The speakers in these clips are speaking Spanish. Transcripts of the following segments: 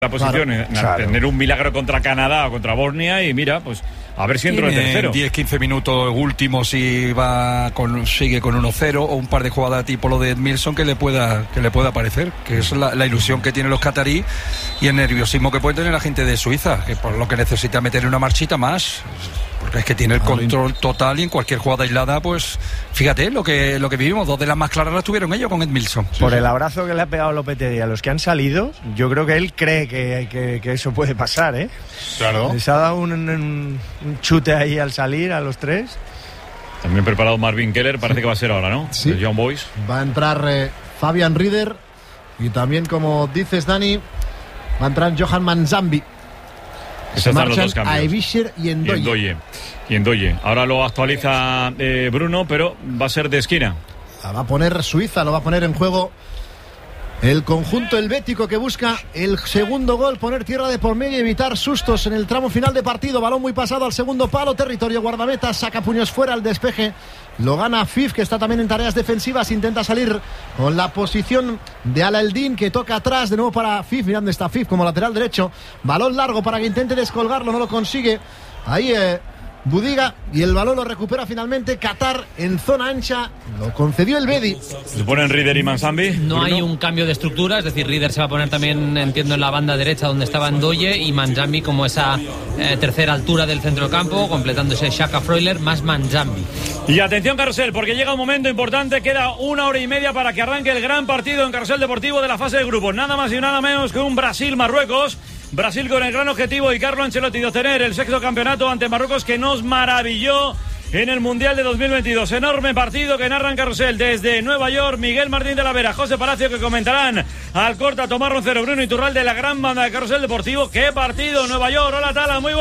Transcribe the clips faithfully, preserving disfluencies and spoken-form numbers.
la posición, claro, en claro. tener un milagro contra Canadá o contra Bosnia y mira, pues a ver si entró el tercero. diez quince minutos últimos y va con, sigue con uno cero o un par de jugadas tipo lo de Edmilson que le pueda que le pueda aparecer, que es la, la ilusión que tienen los catarí y el nerviosismo que puede tener la gente de Suiza, que por lo que necesita meter una marchita más, porque es que tiene el control total y en cualquier jugada aislada, pues fíjate lo que lo que vivimos, dos de las más claras las tuvieron ellos con Edmilson. Por el abrazo que le ha pegado Lopetegui a los que han salido, yo creo que él cree que, que, que eso puede pasar, ¿eh? Claro. Les ha dado un, un, un chute ahí al salir a los tres. También preparado Marvin Keller, parece que va a ser ahora, ¿no? Sí. El Young Boys. Va a entrar eh, Fabian Rieder y también, como dices, Dani, va a entrar Johan Manzambi. Se marchan los dos cambios. a Ebischer y Endoye. Y Endoye. Y Endoye. Ahora lo actualiza eh, Bruno, pero va a ser de esquina. La va a poner Suiza, lo va a poner en juego el conjunto helvético, que busca el segundo gol, poner tierra de por medio y evitar sustos en el tramo final de partido. Balón muy pasado al segundo palo, territorio guardameta, saca puños fuera, el despeje lo gana Fif, que está también en tareas defensivas, intenta salir con la posición de Alaeldin, que toca atrás, de nuevo para Fif, mirad dónde está Fif como lateral derecho, balón largo para que intente descolgarlo, no lo consigue, ahí eh, Budiga, y el balón lo recupera finalmente Qatar en zona ancha, lo concedió el Bedi. ¿Se ponen Rieder y Manzambi? No Bruno. hay un cambio de estructura, es decir, Rieder se va a poner también, entiendo, en la banda derecha donde estaba Ndoye, y Manzambi como esa eh, tercera altura del centrocampo, completándose Xhaka Freuler más Manzambi. Y atención, Carrusel, porque llega un momento importante, queda una hora y media para que arranque el gran partido en Carrusel Deportivo de la fase de grupos, nada más y nada menos que un Brasil-Marruecos. Brasil con el gran objetivo y Carlo Ancelotti de obtener el sexto campeonato ante Marruecos, que nos maravilló en el Mundial de dos mil veintidós. Enorme partido que narra en Carrusel desde Nueva York Miguel Martín de la Vera, José Palacio, que comentarán al corta Tomás Roncero, Bruno Iturralde de la gran banda de Carrusel Deportivo. ¡Qué partido! Nueva York. Hola, Tala, muy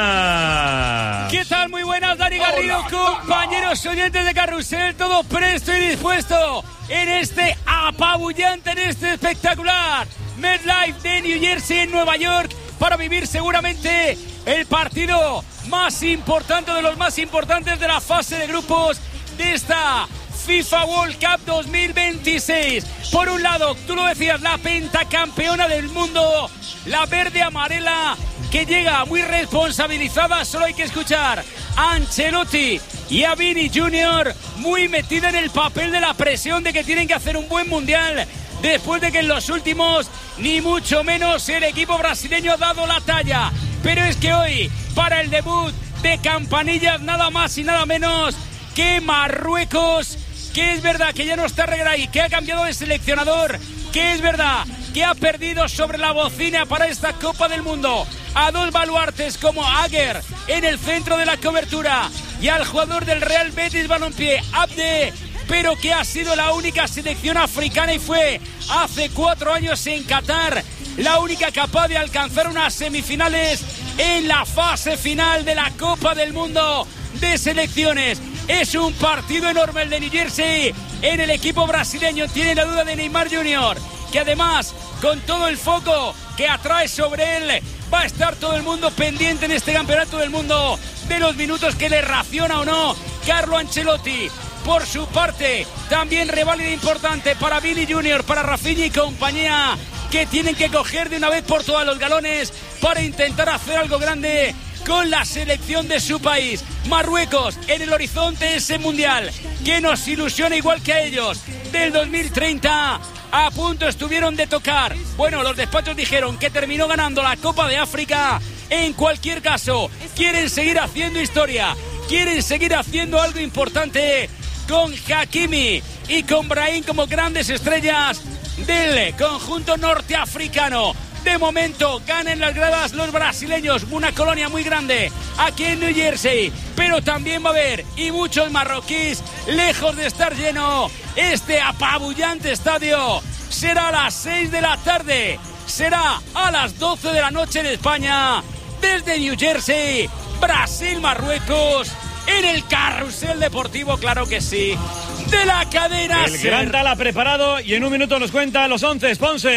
buenas. ¿Qué tal? Muy buenas, Dani Garrido, compañeros oyentes de Carrusel, todo presto y dispuesto en este apabullante, en este espectacular MetLife de New Jersey en Nueva York, para vivir seguramente el partido más importante, de los más importantes de la fase de grupos de esta FIFA World Cup dos mil veintiséis. Por un lado, tú lo decías, la pentacampeona del mundo, la verde amarela, que llega muy responsabilizada. Solo hay que escuchar a Ancelotti y a Vini Junior muy metida en el papel de la presión de que tienen que hacer un buen mundial, después de que en los últimos ni mucho menos el equipo brasileño ha dado la talla. Pero es que hoy, para el debut de Campanillas, nada más y nada menos que Marruecos, que es verdad que ya no está Regragui, que ha cambiado de seleccionador, que es verdad que ha perdido sobre la bocina para esta Copa del Mundo a dos baluartes como Aguer en el centro de la cobertura y al jugador del Real Betis Balompié, Abde, pero que ha sido la única selección africana, y fue hace cuatro años en Qatar la única capaz de alcanzar unas semifinales en la fase final de la Copa del Mundo de selecciones. Es un partido enorme el de New Jersey. En el equipo brasileño tiene la duda de Neymar junior, que además, con todo el foco que atrae sobre él, va a estar todo el mundo pendiente en este campeonato del mundo de los minutos que le raciona o no Carlo Ancelotti. Por su parte, también reválida importante para Vini junior, para Rafinha y compañía, que tienen que coger de una vez por todas los galones para intentar hacer algo grande con la selección de su país. Marruecos en el horizonte, ese mundial que nos ilusiona igual que a ellos del dos mil treinta. A punto estuvieron de tocar. Bueno, los despachos dijeron que terminó ganando la Copa de África. En cualquier caso, quieren seguir haciendo historia, quieren seguir haciendo algo importante con Hakimi y con Brahim como grandes estrellas del conjunto norteafricano. De momento ganan las gradas los brasileños, una colonia muy grande aquí en New Jersey, pero también va a haber, y muchos marroquíes, lejos de estar lleno, este apabullante estadio. Será a las seis de la tarde, será a las doce de la noche en España, desde New Jersey, Brasil-Marruecos, en el Carrusel Deportivo, claro que sí, de la cadena El Ser. gran Tala preparado y en un minuto nos cuenta los once,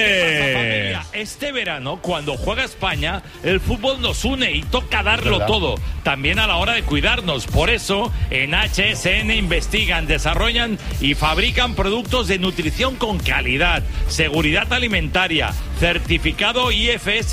Ponce. Este verano, cuando juega España, el fútbol nos une y toca darlo ¿verdad? todo, también a la hora de cuidarnos. Por eso, en H S N investigan, desarrollan y fabrican productos de nutrición con calidad, seguridad alimentaria, certificado I F S